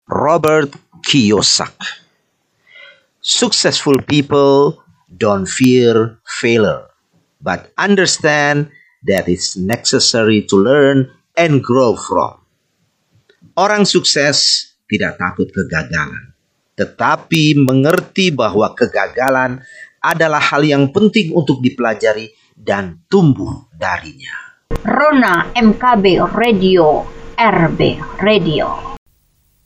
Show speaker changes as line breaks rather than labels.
Robert Kiyosaki. Successful people don't fear failure, but understand that it's necessary to learn and grow from. Orang sukses tidak takut kegagalan, tetapi mengerti bahwa kegagalan adalah hal yang penting untuk dipelajari dan tumbuh darinya.
Rona MKB Radio, RB Radio.